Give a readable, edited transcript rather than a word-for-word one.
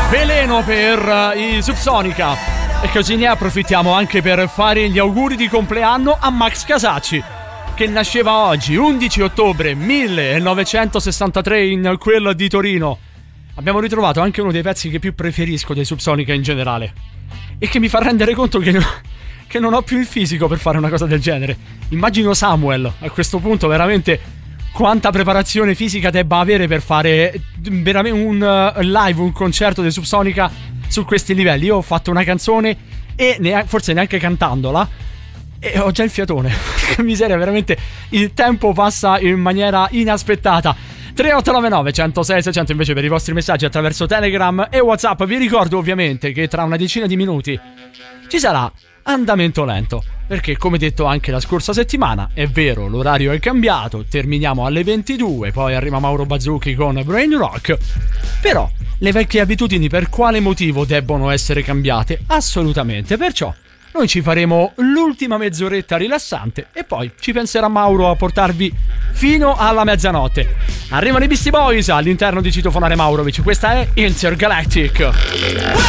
Veleno per i Subsonica. E così ne approfittiamo anche per fare gli auguri di compleanno a Max Casacci, che nasceva oggi, 11 ottobre 1963, in quella di Torino. Abbiamo ritrovato anche uno dei pezzi che più preferisco dei Subsonica in generale, e che mi fa rendere conto che non ho più il fisico per fare una cosa del genere. Immagino Samuel a questo punto veramente quanta preparazione fisica debba avere per fare veramente un live, un concerto dei Subsonica su questi livelli. Io ho fatto una canzone e forse neanche cantandola e ho già il fiatone. Miseria, veramente il tempo passa in maniera inaspettata. 3899 106 600 invece per i vostri messaggi attraverso Telegram e WhatsApp. Vi ricordo ovviamente che tra una decina di minuti ci sarà andamento lento, perché come detto anche la scorsa settimana, è vero, l'orario è cambiato, terminiamo alle 22, poi arriva Mauro Bazzucchi con Brain Rock, però le vecchie abitudini per quale motivo debbono essere cambiate? Assolutamente, perciò noi ci faremo l'ultima mezz'oretta rilassante e poi ci penserà Mauro a portarvi fino alla mezzanotte. Arrivano i Beastie Boys all'interno di Citofonare Maurovic, questa è Intergalactic.